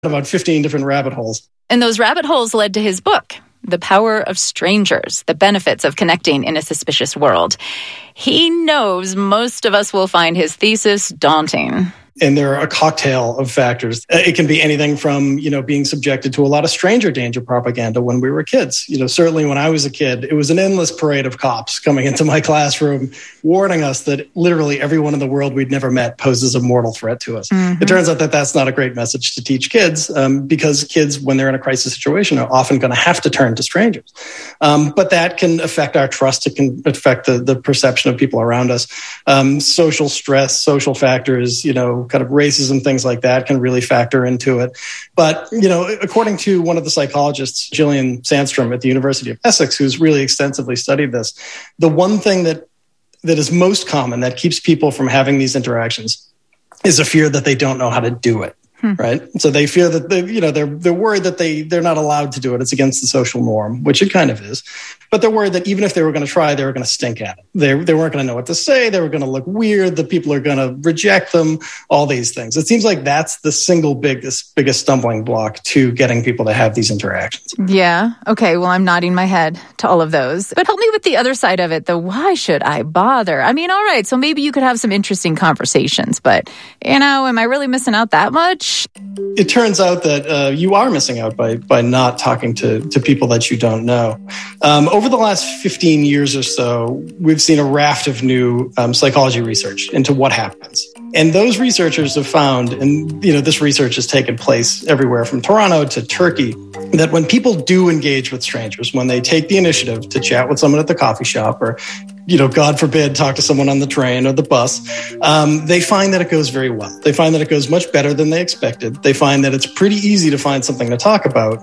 about 15 different rabbit holes. And those rabbit holes led to his book, The Power of Strangers, The Benefits of Connecting in a Suspicious World. He knows most of us will find his thesis daunting. And there are a cocktail of factors. It can be anything from, being subjected to a lot of stranger danger propaganda when we were kids. Certainly when I was a kid, it was an endless parade of cops coming into my classroom, warning us that literally everyone in the world we'd never met poses a mortal threat to us. Mm-hmm. It turns out that that's not a great message to teach kids, because kids, when they're in a crisis situation, are often going to have to turn to strangers. But that can affect our trust. It can affect the perception of people around us. Social stress, social factors, kind of racism, things like that can really factor into it. But, according to one of the psychologists, Gillian Sandstrom at the University of Essex, who's really extensively studied this, the one thing that is most common that keeps people from having these interactions is a fear that they don't know how to do it. Right. So they fear that they're worried that they're not allowed to do it. It's against the social norm, which it kind of is. But they're worried that even if they were going to try, they were going to stink at it. They weren't going to know what to say. They were going to look weird. The people are going to reject them, all these things. It seems like that's the single biggest stumbling block to getting people to have these interactions. Yeah. Okay. Well, I'm nodding my head to all of those. But help me with the other side of it, the why should I bother? I mean, all right, so maybe you could have some interesting conversations, but, am I really missing out that much? It turns out that you are missing out by not talking to people that you don't know. Over the last 15 years or so, we've seen a raft of new psychology research into what happens. And those researchers have found, and this research has taken place everywhere from Toronto to Turkey, that when people do engage with strangers, when they take the initiative to chat with someone at the coffee shop or, God forbid, talk to someone on the train or the bus, they find that it goes very well. They find that it goes much better than they expected. They find that it's pretty easy to find something to talk about.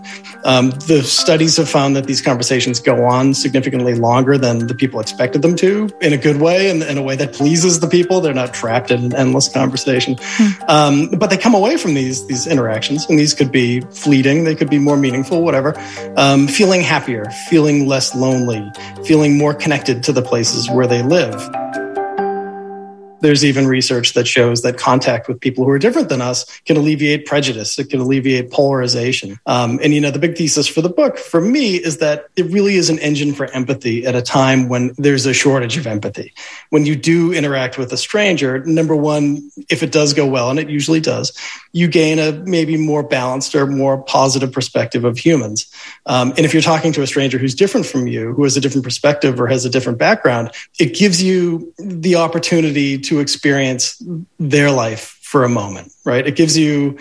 The studies have found that these conversations go on significantly longer than the people expected them to, in a good way and in a way that pleases the people. They're not trapped in an endless conversation. But they come away from these interactions, and these could be fleeting, they could be more meaningful, whatever, feeling happier, feeling less lonely, feeling more connected to the places where they live. There's even research that shows that contact with people who are different than us can alleviate prejudice. It can alleviate polarization. And the big thesis for the book, for me, is that it really is an engine for empathy at a time when there's a shortage of empathy. When you do interact with a stranger, number one, if it does go well, and it usually does, you gain a maybe more balanced or more positive perspective of humans. And if you're talking to a stranger who's different from you, who has a different perspective or has a different background, it gives you the opportunity to experience their life for a moment, right? It gives you,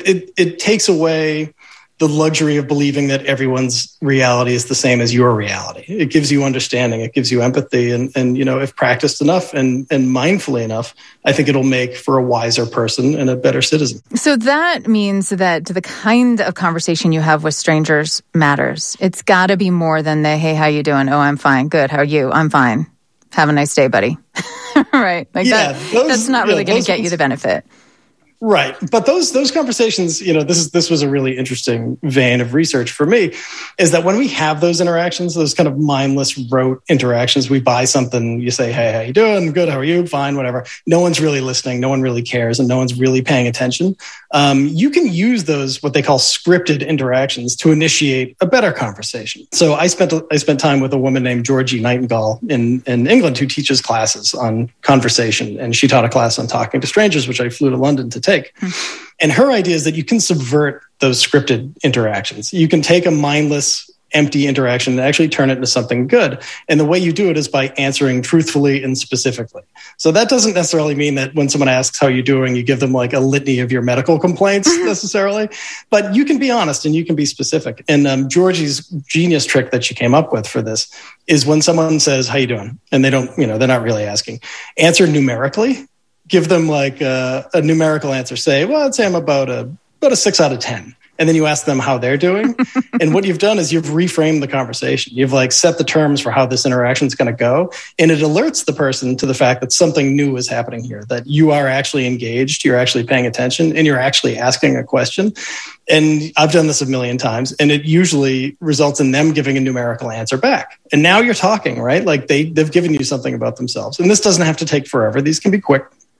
it takes away the luxury of believing that everyone's reality is the same as your reality. It gives you understanding, it gives you empathy, and if practiced enough and mindfully enough, I think it'll make for a wiser person and a better citizen. So that means that the kind of conversation you have with strangers matters. It's got to be more than the, hey, how you doing? Oh, I'm fine. Good. How are you? I'm fine. Have a nice day, buddy. Right. That's not really going to get you the benefit. Right. But those conversations, this was a really interesting vein of research for me, is that when we have those interactions, those kind of mindless, rote interactions, we buy something, you say, hey, how you doing? Good. How are you? Fine, whatever. No one's really listening. No one really cares. And no one's really paying attention. You can use those, what they call scripted interactions, to initiate a better conversation. So I spent time with a woman named Georgie Nightingale in England, who teaches classes on conversation. And she taught a class on talking to strangers, which I flew to London to take. And her idea is that you can subvert those scripted interactions. You can take a mindless, empty interaction and actually turn it into something good. And the way you do it is by answering truthfully and specifically. So that doesn't necessarily mean that when someone asks how you're doing, you give them like a litany of your medical complaints necessarily, but you can be honest and you can be specific. And Georgie's genius trick that she came up with for this is when someone says, how you doing? And they don't, they're not really asking, answer numerically. Give them like a numerical answer. Say, well, I'd say I'm about a 6 out of 10. And then you ask them how they're doing. And what you've done is you've reframed the conversation. You've like set the terms for how this interaction is going to go. And it alerts the person to the fact that something new is happening here, that you are actually engaged, you're actually paying attention, and you're actually asking a question. And I've done this a million times, and it usually results in them giving a numerical answer back. And now you're talking, right? Like they've given you something about themselves. And this doesn't have to take forever. These can be quick.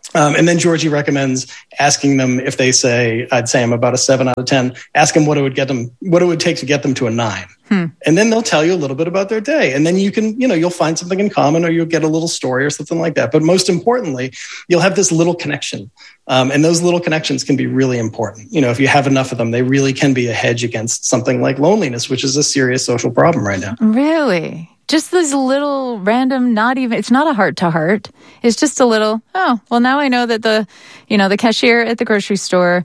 And then Georgie recommends asking them if they say, I'd say I'm about a 7 out of 10, ask them what it would take to get them to a 9. And then they'll tell you a little bit about their day. And then you can, you'll find something in common, or you'll get a little story or something like that. But most importantly, you'll have this little connection. And those little connections can be really important. If you have enough of them, they really can be a hedge against something like loneliness, which is a serious social problem right now. Really? Just these little random, it's not a heart to heart. It's just a little, oh, well, now I know that the cashier at the grocery store,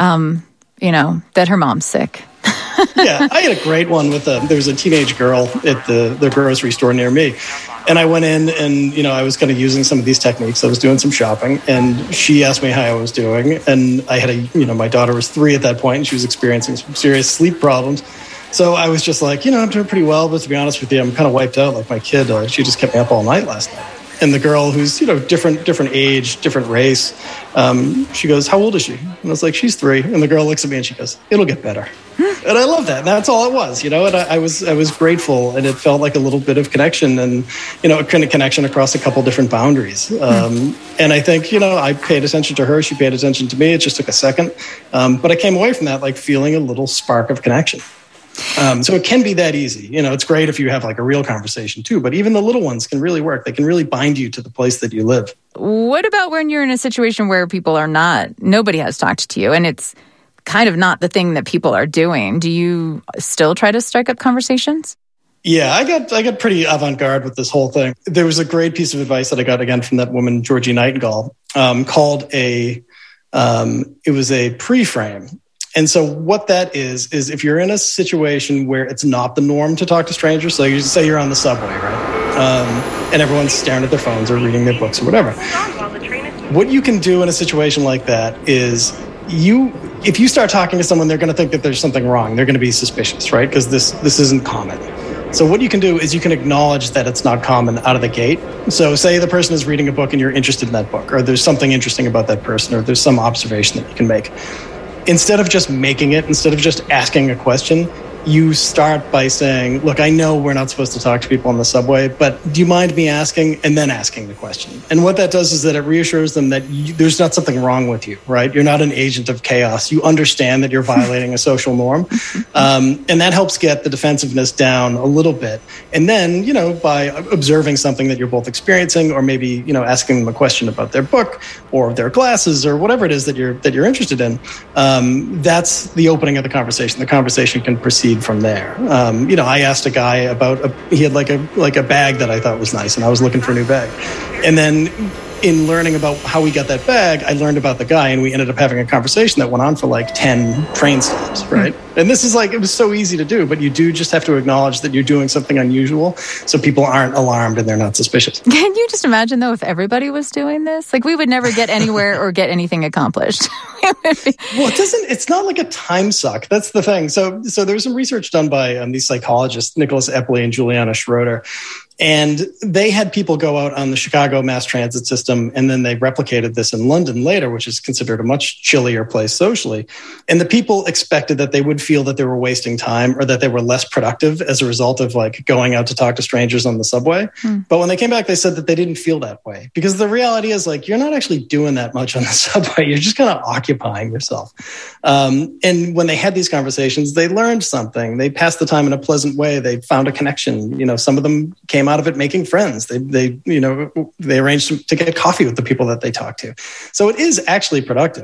that her mom's sick. Yeah, I had a great one with there was a teenage girl at the grocery store near me. And I went in and, I was kind of using some of these techniques. I was doing some shopping, and she asked me how I was doing. And I had my daughter was 3 at that point, and she was experiencing some serious sleep problems. So I was just like, I'm doing pretty well, but to be honest with you, I'm kind of wiped out. Like my kid, she just kept me up all night last night. And the girl who's, different age, different race, she goes, how old is she? And I was like, she's 3. And the girl looks at me and she goes, it'll get better. And I love that. And that's all it was, and I was grateful, and it felt like a little bit of connection, and, a kind of connection across a couple different boundaries. And I think, I paid attention to her. She paid attention to me. It just took a second. But I came away from that, like feeling a little spark of connection. So it can be that easy. It's great if you have like a real conversation too, but even the little ones can really work. They can really bind you to the place that you live. What about when you're in a situation where nobody has talked to you, and it's kind of not the thing that people are doing? Do you still try to strike up conversations? Yeah, I got pretty avant-garde with this whole thing. There was a great piece of advice that I got again from that woman, Georgie Nightingale, called it was a pre-frame. And so what that is if you're in a situation where it's not the norm to talk to strangers, so you say you're on the subway, right? And everyone's staring at their phones or reading their books or whatever. What you can do in a situation like that is if you start talking to someone, they're going to think that there's something wrong. They're going to be suspicious, right? Because this isn't common. So what you can do is you can acknowledge that it's not common out of the gate. So say the person is reading a book and you're interested in that book, or there's something interesting about that person, or there's some observation that you can make. Instead of just making it, instead of just asking a question, you start by saying, look, I know we're not supposed to talk to people on the subway, but do you mind me asking? And then asking the question. And what that does is that it reassures them that there's not something wrong with you, right? You're not an agent of chaos. You understand that you're violating a social norm. And that helps get the defensiveness down a little bit. And then, by observing something that you're both experiencing, or maybe, asking them a question about their book or their glasses or whatever it is that you're interested in, that's the opening of the conversation. The conversation can proceed from there. I asked a guy about he had like a bag that I thought was nice, and I was looking for a new bag. And then in learning about how we got that bag, I learned about the guy, and we ended up having a conversation that went on for like 10 train stops, right? And this is it was so easy to do, but you do just have to acknowledge that you're doing something unusual so people aren't alarmed and they're not suspicious. Can you just imagine, though, if everybody was doing this? We would never get anywhere or get anything accomplished. Well, it's not like a time suck. That's the thing. So there was some research done by these psychologists, Nicholas Epley and Juliana Schroeder. And they had people go out on the Chicago mass transit system, and then they replicated this in London later, which is considered a much chillier place socially. And the people expected that they would feel that they were wasting time, or that they were less productive as a result of going out to talk to strangers on the subway. But when they came back, they said that they didn't feel that way, because the reality is you're not actually doing that much on the subway. You're just kind of occupying yourself. And when they had these conversations, they learned something. They passed the time in a pleasant way. They found a connection. Some of them came out of it making friends. They arranged to get coffee with the people that they talk to. So it is actually productive.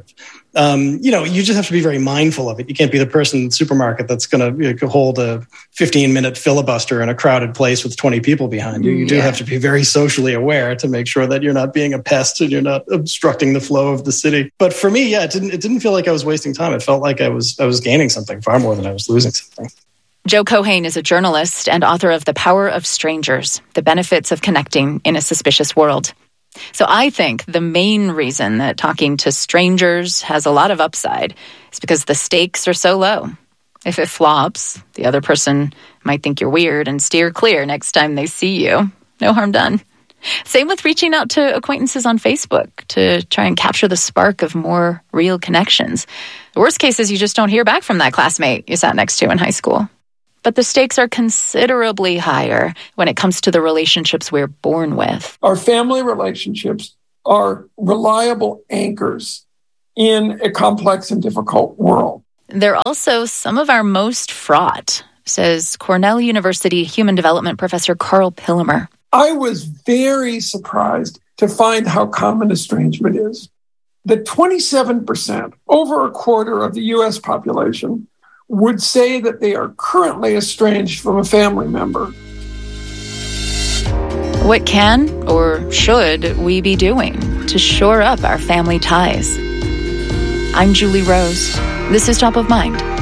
You just have to be very mindful of it. You can't be the person in the supermarket that's going to hold a 15-minute filibuster in a crowded place with 20 people behind you. You do have to be very socially aware to make sure that you're not being a pest and you're not obstructing the flow of the city. But for me, it didn't feel like I was wasting time. It felt like I was gaining something far more than I was losing something. Joe Keohane is a journalist and author of The Power of Strangers, The Benefits of Connecting in a Suspicious World. So I think the main reason that talking to strangers has a lot of upside is because the stakes are so low. If it flops, the other person might think you're weird and steer clear next time they see you. No harm done. Same with reaching out to acquaintances on Facebook to try and capture the spark of more real connections. The worst case is you just don't hear back from that classmate you sat next to in high school. But the stakes are considerably higher when it comes to the relationships we're born with. Our family relationships are reliable anchors in a complex and difficult world. They're also some of our most fraught, says Cornell University human development professor Carl Pillemer. I was very surprised to find how common estrangement is. That 27%, over a quarter of the U.S. population, would say that they are currently estranged from a family member. What can or should we be doing to shore up our family ties? I'm Julie Rose. This is Top of Mind.